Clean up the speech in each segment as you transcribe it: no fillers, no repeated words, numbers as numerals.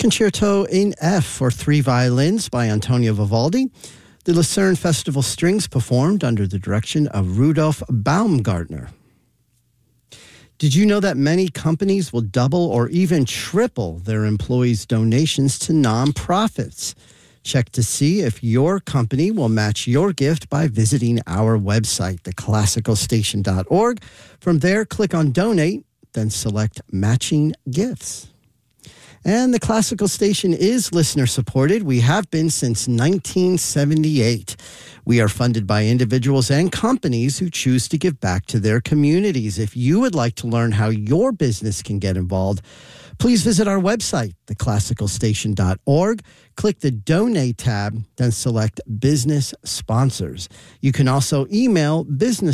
Concerto in F for three violins by Antonio Vivaldi. The Lucerne Festival Strings performed under the direction of Rudolf Baumgartner. Did you know that many companies will double or even triple their employees' donations to nonprofits? Check to see if your company will match your gift by visiting our website, theclassicalstation.org. From there, click on Donate, then select Matching Gifts. And the Classical Station is listener-supported. We have been since 1978. We are funded by individuals and companies who choose to give back to their communities. If you would like to learn how your business can get involved, please visit our website, theclassicalstation.org. Click the Donate tab, then select Business Sponsors. You can also email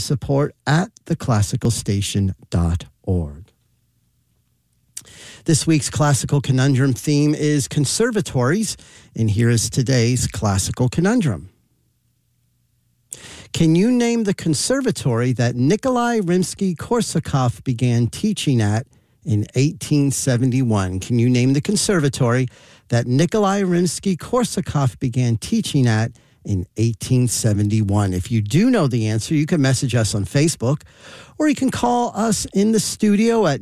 businesssupport@theclassicalstation.org. This week's Classical Conundrum theme is conservatories, and here is today's Classical Conundrum. Can you name the conservatory that Nikolai Rimsky-Korsakov began teaching at in 1871? Can you name the conservatory that Nikolai Rimsky-Korsakov began teaching at in 1871? If you do know the answer, you can message us on Facebook, or you can call us in the studio at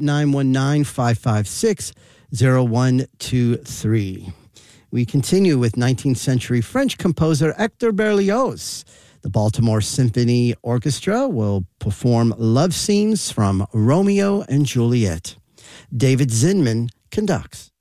919-556-0123. We continue with 19th century French composer Hector Berlioz. The Baltimore Symphony Orchestra will perform love scenes from Romeo and Juliet. David Zinman conducts.